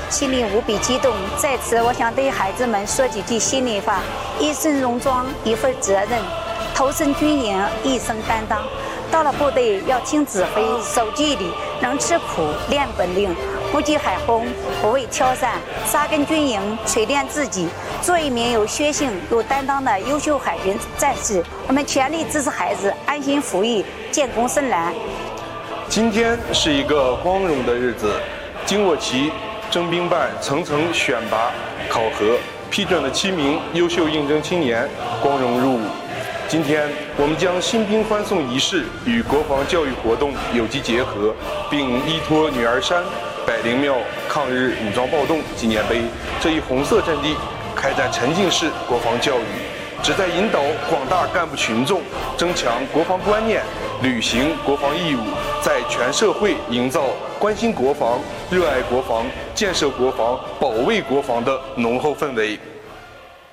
心里无比激动。在此，我想对孩子们说几句心里话：一身戎装，一份责任；投身军营，一生担当。到了部队要听指挥，守纪律，能吃苦，练本领，不惧海风，不畏挑战，扎根军营，锤炼自己，做一名有血性、有担当的优秀海军战士。我们全力支持孩子安心服役，建功深蓝。 今天是一个光荣的日子，经过其征兵办层层选拔考核，批准了7名优秀应征青年光荣入伍。今天，我们将新兵欢送仪式与国防教育活动有机结合，并依托女儿山、百灵庙抗日武装暴动纪念碑这一红色阵地，开展沉浸式国防教育，旨在引导广大干部群众增强国防观念，履行国防义务，在全社会营造关心国防、热爱国防、建设国防、保卫国防的浓厚氛围。